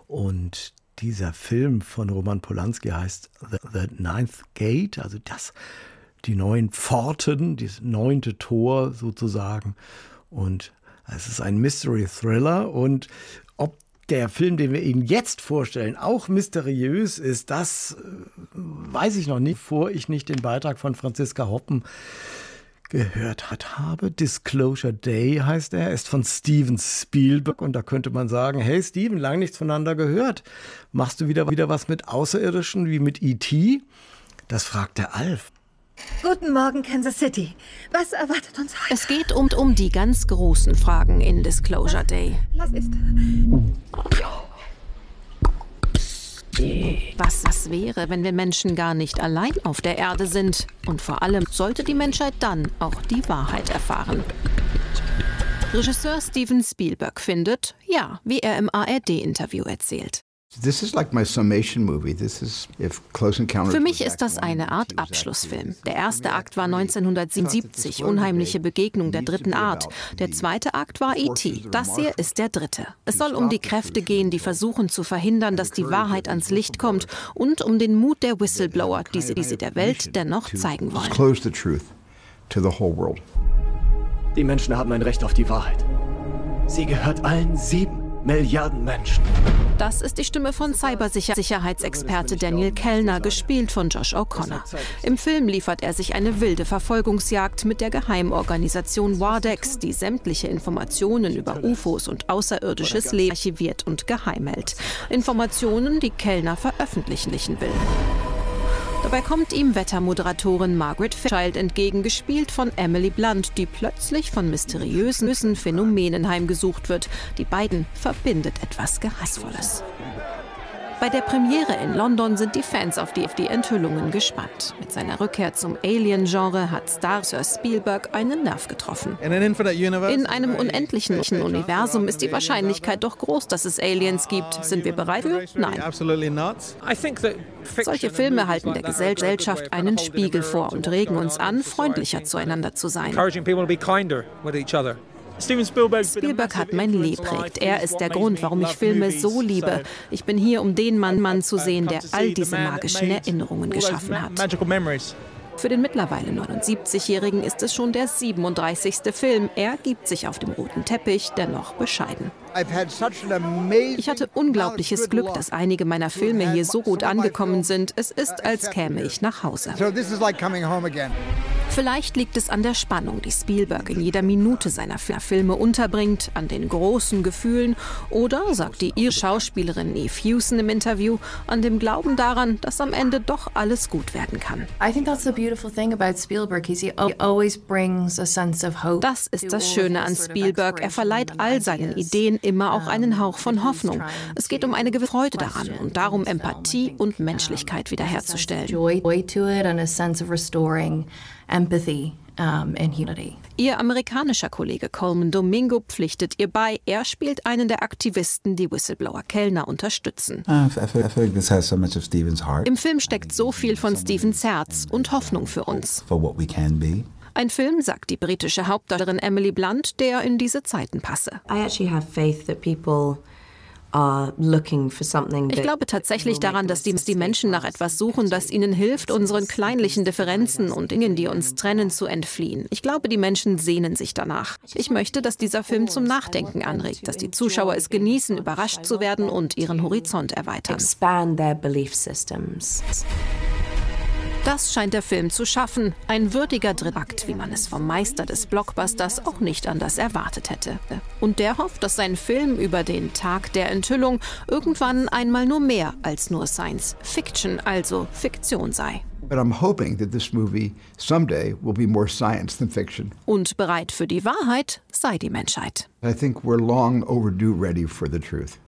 Und dieser Film von Roman Polanski heißt The Ninth Gate, also die 9 Pforten, das 9. Tor sozusagen. Und es ist ein Mystery-Thriller. Und ob der Film, den wir Ihnen jetzt vorstellen, auch mysteriös ist, das weiß ich noch nicht, bevor ich nicht den Beitrag von Franziska Hoppen gehört habe. Disclosure Day heißt er, ist von Steven Spielberg und da könnte man sagen, hey Steven, lange nichts voneinander gehört. Machst du wieder was mit Außerirdischen wie mit E.T.? Das fragt der Alf. Guten Morgen, Kansas City. Was erwartet uns heute? Es geht um die ganz großen Fragen in Disclosure Day. Was ist? Was wäre, wenn wir Menschen gar nicht allein auf der Erde sind? Und vor allem sollte die Menschheit dann auch die Wahrheit erfahren. Regisseur Steven Spielberg findet, ja, wie er im ARD-Interview erzählt. Für mich ist das eine Art Abschlussfilm. Der erste Akt war 1977, Unheimliche Begegnung der dritten Art. Der zweite Akt war E.T. Das hier ist der dritte. Es soll um die Kräfte gehen, die versuchen zu verhindern, dass die Wahrheit ans Licht kommt und um den Mut der Whistleblower, die sie der Welt dennoch zeigen wollen. Die Menschen haben ein Recht auf die Wahrheit. Sie gehört allen 7 Milliarden Menschen. Das ist die Stimme von Cybersicherheitsexperte Daniel Kellner, gespielt von Josh O'Connor. Im Film liefert er sich eine wilde Verfolgungsjagd mit der Geheimorganisation Wardex, die sämtliche Informationen über UFOs und außerirdisches Leben archiviert und geheim hält. Informationen, die Kellner veröffentlichen will. Dabei kommt ihm Wettermoderatorin Margaret Fairchild entgegen, gespielt von Emily Blunt, die plötzlich von mysteriösen Phänomenen heimgesucht wird. Die beiden verbindet etwas Geheimnisvolles. Bei der Premiere in London sind die Fans auf die Enthüllungen gespannt. Mit seiner Rückkehr zum Alien-Genre hat Star Spielberg einen Nerv getroffen. In einem unendlichen Universum ist die Wahrscheinlichkeit doch groß, dass es Aliens gibt. Sind wir bereit für? Nein. Solche Filme halten der Gesellschaft einen Spiegel vor und regen uns an, freundlicher zueinander zu sein. Spielberg hat mein Leben geprägt. Er ist der Grund, warum ich Filme so liebe. Ich bin hier, um den Mann zu sehen, der all diese magischen Erinnerungen geschaffen hat. Für den mittlerweile 79-Jährigen ist es schon der 37. Film. Er gibt sich auf dem roten Teppich dennoch bescheiden. Ich hatte unglaubliches Glück, dass einige meiner Filme hier so gut angekommen sind. Es ist, als käme ich nach Hause. Vielleicht liegt es an der Spannung, die Spielberg in jeder Minute seiner Filme unterbringt, an den großen Gefühlen oder, sagt die irische Schauspielerin Eve Hewson im Interview, an dem Glauben daran, dass am Ende doch alles gut werden kann. Das ist das Schöne an Spielberg. Er verleiht all seinen Ideen immer auch einen Hauch von Hoffnung. Es geht um eine gewisse Freude daran und darum, Empathie und Menschlichkeit wiederherzustellen. Empathy and unity. Ihr amerikanischer Kollege Coleman Domingo pflichtet ihr bei. Er spielt einen der Aktivisten, die Whistleblower Kellner unterstützen. Im Film steckt so viel von Stevens Herz und Hoffnung für uns. Ein Film, sagt die britische Hauptdarstellerin Emily Blunt, der in diese Zeiten passe. Ich glaube tatsächlich daran, dass die Menschen nach etwas suchen, das ihnen hilft, unseren kleinlichen Differenzen und Dingen, die uns trennen, zu entfliehen. Ich glaube, die Menschen sehnen sich danach. Ich möchte, dass dieser Film zum Nachdenken anregt, dass die Zuschauer es genießen, überrascht zu werden und ihren Horizont erweitern. Das scheint der Film zu schaffen. Ein würdiger Drittakt, wie man es vom Meister des Blockbusters auch nicht anders erwartet hätte. Und der hofft, dass sein Film über den Tag der Enthüllung irgendwann einmal nur mehr als nur Science Fiction, also Fiktion sei. Und bereit für die Wahrheit sei die Menschheit. I think we're long overdue ready for the truth.